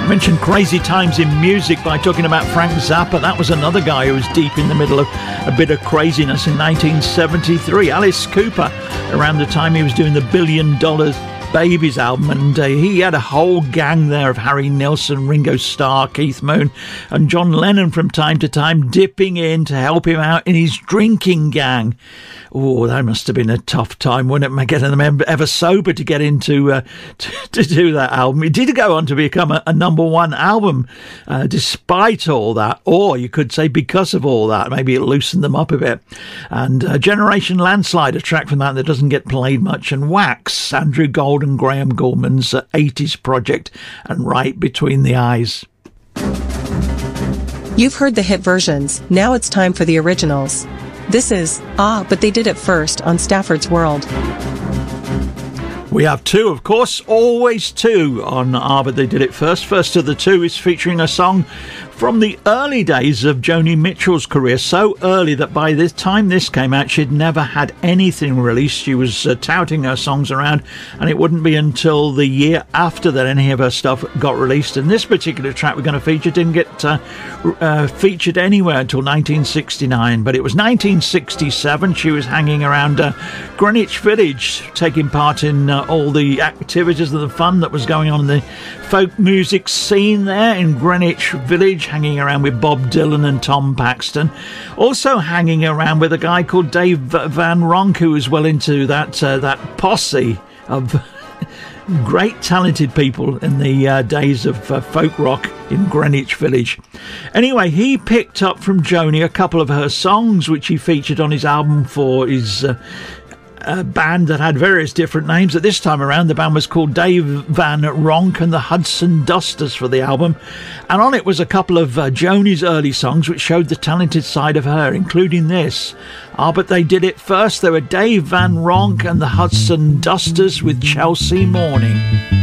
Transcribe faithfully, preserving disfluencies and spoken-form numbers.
Mentioned Crazy Times in Music by talking about Frank Zappa. That was another guy who was deep in the middle of a bit of craziness in nineteen seventy-three. Alice Cooper, around the time he was doing the Billion Dollars Babies album, and uh, he had a whole gang there of Harry Nilsson, Ringo Starr, Keith Moon and John Lennon from time to time dipping in to help him out in his drinking gang. Oh, that must have been a tough time, wouldn't it, getting them ever sober to get into uh, to, to do that album. It did go on to become a, a number one album uh, despite all that, or you could say because of all that. Maybe it loosened them up a bit. And uh, Generation Landslide, a track from that that doesn't get played much, and Wax, Andrew Gold and Graham Gorman's uh, eighties project, and Right Between the Eyes. You've heard the hit versions, now it's time for the originals. This is Ah, But They Did It First on Stafford's World. We have two, of course, always two on Ah, But They Did It First. First of the two is featuring a song from the early days of Joni Mitchell's career, so early that by the time this came out, she'd never had anything released. She was uh, touting her songs around, and it wouldn't be until the year after that any of her stuff got released. And this particular track we're going to feature didn't get uh, uh, featured anywhere until nineteen sixty-nine, but it was nineteen sixty-seven. She was hanging around uh, Greenwich Village, taking part in uh, all the activities and the fun that was going on in the folk music scene there in Greenwich Village, hanging around with Bob Dylan and Tom Paxton. Also hanging around with a guy called Dave Van Ronk, who was well into that uh, that posse of great talented people in the uh, days of uh, folk rock in Greenwich Village. Anyway, he picked up from Joni a couple of her songs which he featured on his album for his uh, a band that had various different names. At this time around, the band was called Dave Van Ronk and the Hudson Dusters for the album, and on it was a couple of uh, Joni's early songs which showed the talented side of her, including this. Ah, But They Did It First. They were Dave Van Ronk and the Hudson Dusters with Chelsea Morning.